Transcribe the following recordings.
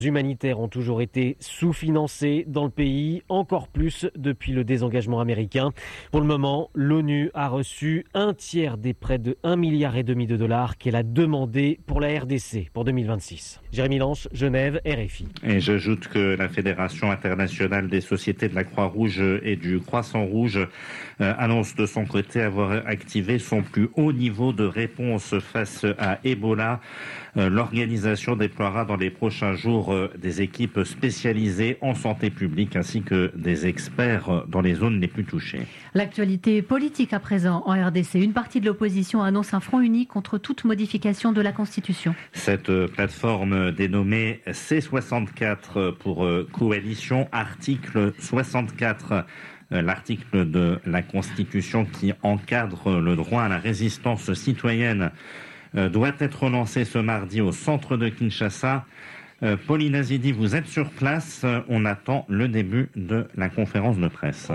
Humanitaires ont toujours été sous-financés dans le pays, encore plus depuis le désengagement américain. Pour le moment, l'ONU a reçu un tiers des près de 1,5 milliard de dollars qu'elle a demandé pour la RDC pour 2026. Jérémy Lanche, Genève, RFI. Et j'ajoute que la Fédération internationale des sociétés de la Croix-Rouge et du Croissant-Rouge annonce de son côté avoir activé son plus haut niveau de réponse face à Ebola. L'organisation déploiera dans les prochains jours des équipes spécialisées en santé publique ainsi que des experts dans les zones les plus touchées. L'actualité politique à présent en RDC. Une partie de l'opposition annonce un front uni contre toute modification de la Constitution. Cette plateforme dénommée C64 pour coalition, article 64. L'article de la Constitution qui encadre le droit à la résistance citoyenne doit être lancé ce mardi au centre de Kinshasa. Pauline Azidi, vous êtes sur place. On attend le début de la conférence de presse.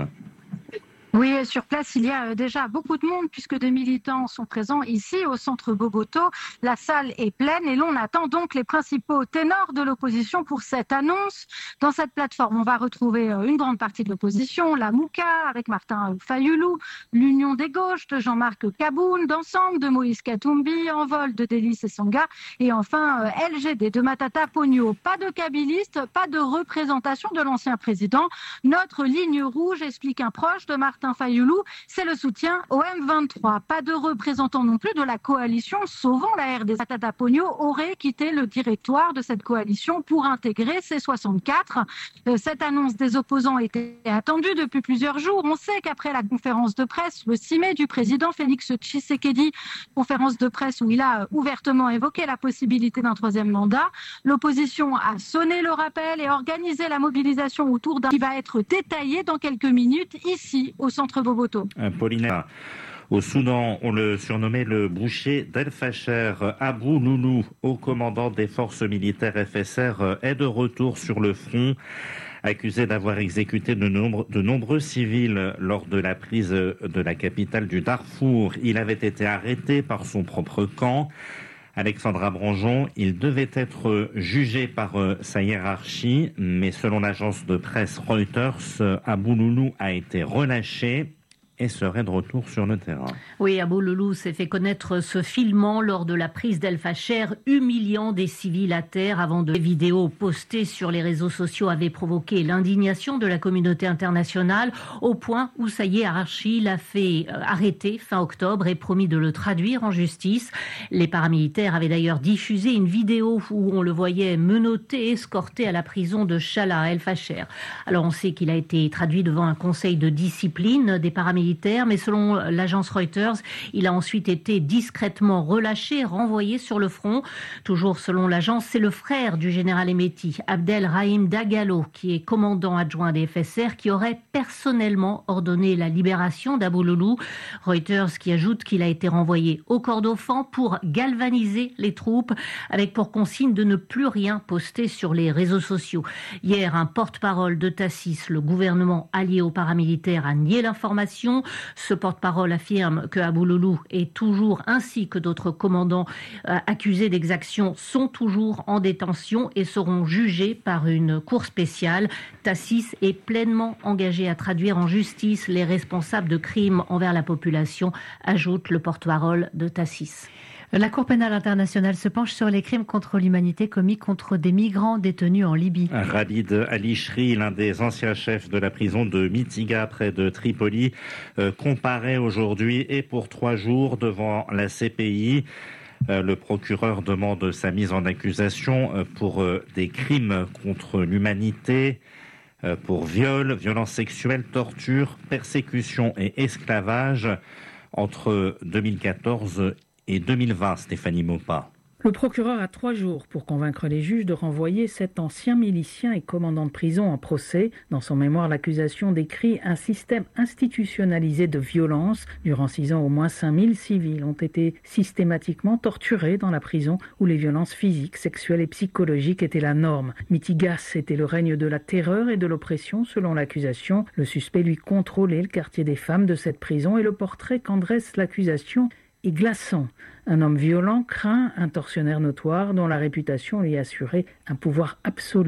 Oui, sur place, il y a déjà beaucoup de monde puisque des militants sont présents ici au centre Bogoto. La salle est pleine et l'on attend donc les principaux ténors de l'opposition pour cette annonce. Dans cette plateforme, on va retrouver une grande partie de l'opposition, la Mouka avec Martin Fayoulou, l'Union des gauches de Jean-Marc Kaboun, d'Ensemble de Moïse Katumbi, Envol de Délice et Sanga et enfin LGD de Matata Pogno. Pas de kabiliste, pas de représentation de l'ancien président. Notre ligne rouge, explique un proche de Martin Fayoulou, c'est le soutien au M23. Pas de représentant non plus de la coalition Sauvons la RDC. Matata Pogno aurait quitté le directoire de cette coalition pour intégrer C64. Cette annonce des opposants était attendue depuis plusieurs jours. On sait qu'après la conférence de presse le 6 mai du président Félix Tshisekedi, conférence de presse où il a ouvertement évoqué la possibilité d'un troisième mandat, l'opposition a sonné le rappel et organisé la mobilisation autour d'un qui va être détaillé dans quelques minutes ici au centre Bogoto. Pauline, au Soudan, on le surnommait le boucher d'El Facher. Abou Loulou, haut commandant des forces militaires FSR, est de retour sur le front, accusé d'avoir exécuté de nombreux civils lors de la prise de la capitale du Darfour. Il avait été arrêté par son propre camp. Alexandra Branjon, il devait être jugé par sa hiérarchie, mais selon l'agence de presse Reuters, Abou Loulou a été relâché et serait de retour sur le terrain. Oui, Abou Loulou s'est fait connaître se filmant lors de la prise d'El Facher, humiliant des civils à terre avant de... Les vidéos postées sur les réseaux sociaux avaient provoqué l'indignation de la communauté internationale au point où sa hiérarchie l'a fait arrêter fin octobre et promis de le traduire en justice. Les paramilitaires avaient d'ailleurs diffusé une vidéo où on le voyait menotté, escorté à la prison de Chala à El Facher. Alors on sait qu'il a été traduit devant un conseil de discipline des paramilitaires, mais selon l'agence Reuters, il a ensuite été discrètement relâché, renvoyé sur le front. Toujours selon l'agence, c'est le frère du général Hemeti, Abdel Rahim Dagalo, qui est commandant adjoint des FSR, qui aurait personnellement ordonné la libération d'Abou Loulou. Reuters qui ajoute qu'il a été renvoyé au Kordofan pour galvaniser les troupes, avec pour consigne de ne plus rien poster sur les réseaux sociaux. Hier, un porte-parole de Tassis, le gouvernement allié aux paramilitaires, a nié l'information. Ce porte-parole affirme que Abou Loulou est toujours, ainsi que d'autres commandants accusés d'exactions, sont toujours en détention et seront jugés par une cour spéciale. Tassis est pleinement engagé à traduire en justice les responsables de crimes envers la population, ajoute le porte-parole de Tassis. La Cour pénale internationale se penche sur les crimes contre l'humanité commis contre des migrants détenus en Libye. Khalid Al-Ishri, l'un des anciens chefs de la prison de Mitiga près de Tripoli, comparaît aujourd'hui et pour 3 jours devant la CPI. Le procureur demande sa mise en accusation pour des crimes contre l'humanité, pour viol, violences sexuelles, torture, persécution et esclavage entre 2014 et 2020, Stéphanie Maupas. Le procureur a 3 jours pour convaincre les juges de renvoyer cet ancien milicien et commandant de prison en procès. Dans son mémoire, l'accusation décrit un système institutionnalisé de violence. Durant 6 ans, au moins 5000 civils ont été systématiquement torturés dans la prison où les violences physiques, sexuelles et psychologiques étaient la norme. Mitigas était le règne de la terreur et de l'oppression selon l'accusation. Le suspect lui contrôlait le quartier des femmes de cette prison et le portrait qu'en dresse l'accusation est glaçant. Un homme violent craint un tortionnaire notoire dont la réputation lui assurait un pouvoir absolu.